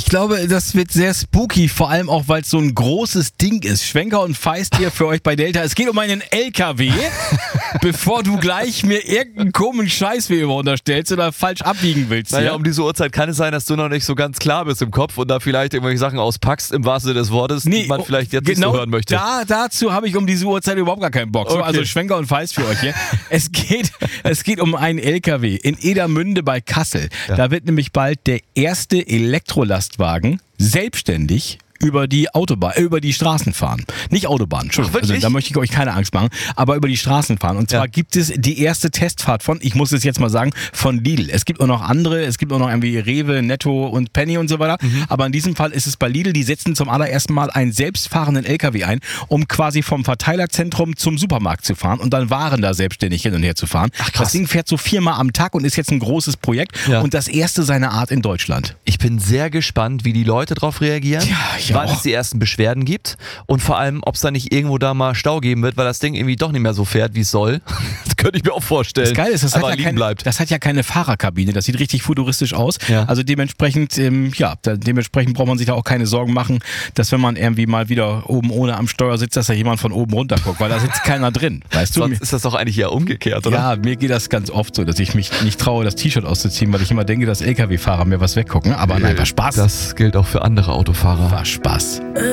Ich glaube, das wird sehr spooky, vor allem auch, weil es so ein großes Ding ist. Schwenker und Feist hier für euch bei Delta. Es geht um einen LKW, bevor du gleich mir irgendeinen komischen Scheiß wie immer unterstellst oder falsch abbiegen willst. Naja, um diese Uhrzeit kann es sein, dass du noch nicht so ganz klar bist im Kopf und da vielleicht irgendwelche Sachen auspackst, im wahrsten Sinne des Wortes, die man vielleicht jetzt nicht so hören möchte. Dazu habe ich um diese Uhrzeit überhaupt gar keinen Bock. So, Okay. also Schwenker und Feist für euch hier. Es geht um einen LKW in Edermünde bei Kassel. Ja. Da wird nämlich bald der erste Elektrolastwagen selbstständig über die Autobahn, über die Straßen fahren. Nicht Autobahn, Entschuldigung. Ach, wirklich? Also, da möchte ich euch keine Angst machen, aber über die Straßen fahren. Und zwar gibt es die erste Testfahrt von, ich muss es jetzt mal sagen, von Lidl. Es gibt auch noch andere, es gibt auch noch irgendwie Rewe, Netto und Penny und so weiter. Aber in diesem Fall ist es bei Lidl, die setzen zum allerersten Mal einen selbstfahrenden LKW ein, um quasi vom Verteilerzentrum zum Supermarkt zu fahren und dann Waren da selbstständig hin und her zu fahren. Ach, krass. Das Ding fährt so 4-mal am Tag und ist jetzt ein großes Projekt und das erste seiner Art in Deutschland. Ich bin sehr gespannt, wie die Leute darauf reagieren, Ja, ich wann auch. es die ersten Beschwerden gibt und vor allem, ob es da nicht irgendwo da mal Stau geben wird, weil das Ding irgendwie doch nicht mehr so fährt, wie es soll. Das könnte ich mir auch vorstellen. Das Geile ist, das Aber liegen bleibt. hat ja keine Fahrerkabine. Das sieht richtig futuristisch aus. Ja. Also dementsprechend, dementsprechend braucht man sich da auch keine Sorgen machen, dass wenn man irgendwie mal wieder oben ohne am Steuer sitzt, dass da jemand von oben runter guckt, weil da sitzt keiner drin. Weißt du? Sonst ist das doch eigentlich eher umgekehrt, oder? Ja, mir geht das ganz oft so, dass ich mich nicht traue, das T-Shirt auszuziehen, weil ich immer denke, dass LKW-Fahrer mir was weggucken. Aber nein, war Spaß. Das gilt auch für andere Autofahrer. War Spaß.